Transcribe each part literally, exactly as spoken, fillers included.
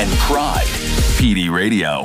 en Pride. P D Radio.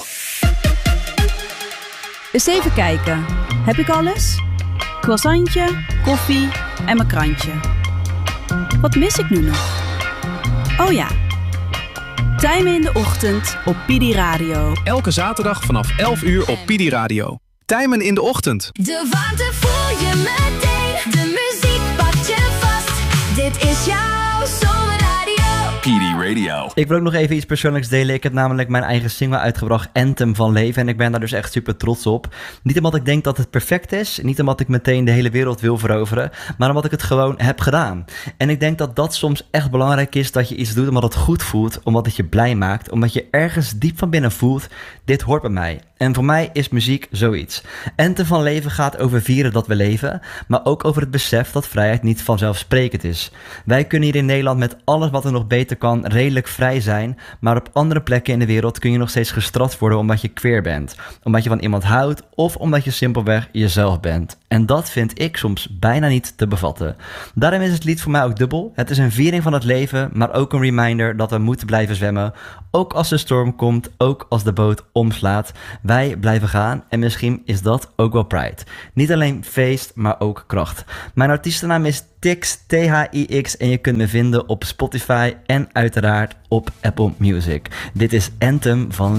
Eens even kijken. Heb ik alles? Croissantje, koffie en mijn krantje. Wat mis ik nu nog? Oh ja. Tijmen in de ochtend op P D Radio. Elke zaterdag vanaf elf uur op P D Radio. Tijmen in de ochtend. De warmte voel je meteen. De muziek pakt je vast. Dit is jouw zomerradio. P D Radio. Ik wil ook nog even iets persoonlijks delen. Ik heb namelijk mijn eigen single uitgebracht, Anthem van Leven. En ik ben daar dus echt super trots op. Niet omdat ik denk dat het perfect is. Niet omdat ik meteen de hele wereld wil veroveren. Maar omdat ik het gewoon heb gedaan. En ik denk dat dat soms echt belangrijk is. Dat je iets doet omdat het goed voelt. Omdat het je blij maakt. Omdat je ergens diep van binnen voelt. Dit hoort bij mij. En voor mij is muziek zoiets. Anthem van Leven gaat over vieren dat we leven. Maar ook over het besef dat vrijheid niet vanzelfsprekend is. Wij kunnen hier in Nederland met alles wat er nog beter kan redelijk vrij zijn. Maar op andere plekken in de wereld kun je nog steeds gestraft worden omdat je queer bent. Omdat je van iemand houdt of omdat je simpelweg jezelf bent. En dat vind ik soms bijna niet te bevatten. Daarom is het lied voor mij ook dubbel. Het is een viering van het leven, maar ook een reminder dat we moeten blijven zwemmen. Ook als de storm komt, ook als de boot omslaat. Wij blijven gaan en misschien is dat ook wel Pride. Niet alleen feest, maar ook kracht. Mijn artiestennaam is Tix, T H I X en je kunt me vinden op Spotify en uiteraard op Apple Music. Dit is Anthem van